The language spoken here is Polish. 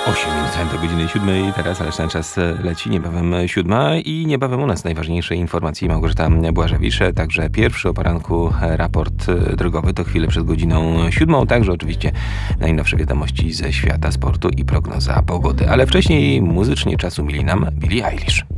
8 minut do godziny 7. Teraz, ale ten czas leci. Niebawem 7 i niebawem u nas najważniejsze informacje. Małgorzata Błażewicz, także pierwszy o poranku raport drogowy. To chwilę przed godziną 7. Także oczywiście najnowsze wiadomości ze świata sportu i prognoza pogody. Ale wcześniej muzycznie czas umili nam Billie Eilish.